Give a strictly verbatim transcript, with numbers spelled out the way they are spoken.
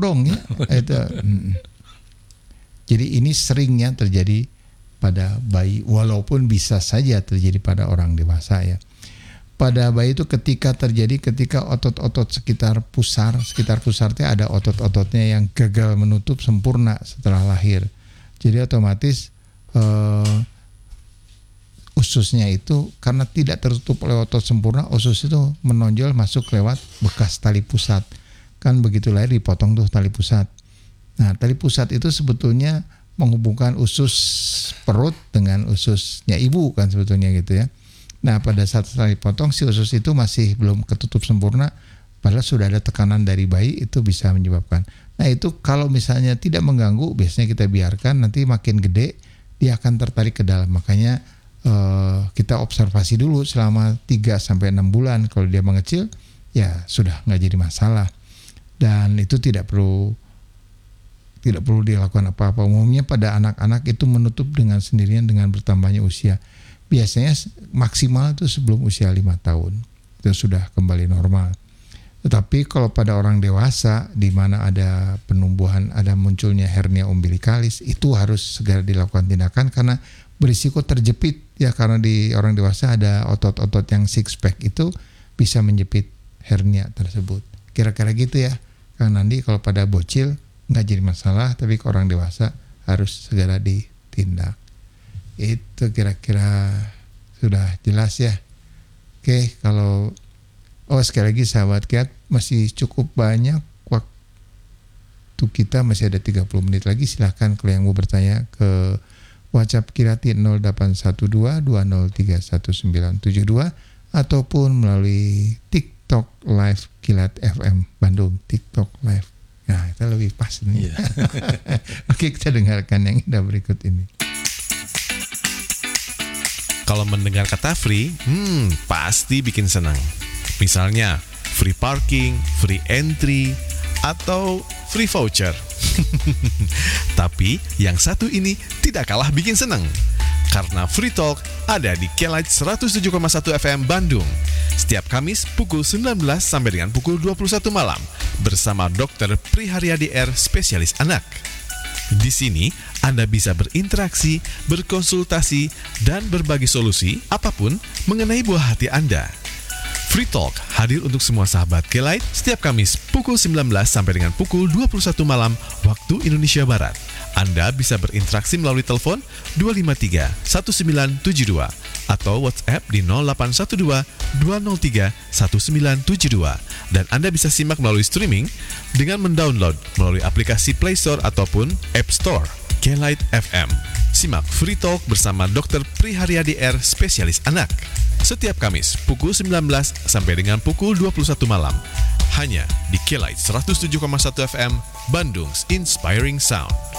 dong ya. Itu. Mm. Jadi ini seringnya terjadi pada bayi, walaupun bisa saja terjadi pada orang dewasa ya. Pada bayi itu ketika terjadi ketika otot-otot sekitar pusar, sekitar pusarnya ada otot-ototnya yang gagal menutup sempurna setelah lahir. Jadi otomatis uh, ususnya itu karena tidak tertutup oleh otot sempurna, usus itu menonjol masuk lewat bekas tali pusat. Kan begitu lahir dipotong tuh tali pusat. Nah, tali pusat itu sebetulnya menghubungkan usus perut dengan ususnya ibu kan sebetulnya gitu ya. Nah, pada saat tali potong si usus itu masih belum ketutup sempurna, padahal sudah ada tekanan dari bayi, itu bisa menyebabkan. Nah, itu kalau misalnya tidak mengganggu, biasanya kita biarkan, nanti makin gede dia akan tertarik ke dalam. Makanya Uh, kita observasi dulu selama tiga sampai enam bulan. Kalau dia mengecil ya sudah nggak jadi masalah, dan itu tidak perlu tidak perlu dilakukan apa-apa. Umumnya pada anak-anak itu menutup dengan sendirian dengan bertambahnya usia. Biasanya maksimal itu sebelum usia lima tahun itu sudah kembali normal. Tetapi kalau pada orang dewasa di mana ada penumbuhan, ada munculnya hernia umbilikalis, itu harus segera dilakukan tindakan karena berisiko terjepit ya, karena di orang dewasa ada otot-otot yang six pack itu bisa menjepit hernia tersebut. Kira-kira gitu ya. Kang Nandi, kalau pada bocil nggak jadi masalah, tapi ke orang dewasa harus segera ditindak. Itu kira-kira sudah jelas ya. Oke, kalau oh sekali lagi sahabat Kiat, masih cukup banyak waktu kita, masih ada tiga puluh menit lagi. Silahkan kalau yang mau bertanya ke WhatsApp Kirati nol delapan satu dua dua nol tiga satu sembilan tujuh dua ataupun melalui TikTok Live Kilat F M Bandung, TikTok Live. Nah, itu lebih pas nih. Yeah. Oke, kita dengarkan yang indah berikut ini. Kalau mendengar kata free, hmm, pasti bikin senang. Misalnya, free parking, free entry, atau free voucher. Tapi yang satu ini tidak kalah bikin senang, karena Free Talk ada di K-Light seratus tujuh koma satu F M Bandung setiap Kamis pukul sembilan belas sampai dengan pukul dua puluh satu malam bersama dokter Priharyadi R, spesialis anak. Di sini Anda bisa berinteraksi, berkonsultasi, dan berbagi solusi apapun mengenai buah hati Anda. Free Talk hadir untuk semua sahabat K-Light setiap Kamis pukul sembilan belas sampai dengan pukul dua puluh satu malam waktu Indonesia Barat. Anda bisa berinteraksi melalui telepon dua lima tiga satu sembilan tujuh dua atau WhatsApp di nol delapan satu dua dua nol tiga satu sembilan tujuh dua, dan Anda bisa simak melalui streaming dengan mendownload melalui aplikasi Play Store ataupun App Store. K-Light F M. Simak Free Talk bersama dokter Priharyadi R, spesialis anak. Setiap Kamis pukul sembilan belas sampai dengan pukul dua puluh satu malam. Hanya di K-Light seratus tujuh koma satu F M Bandung's Inspiring Sound.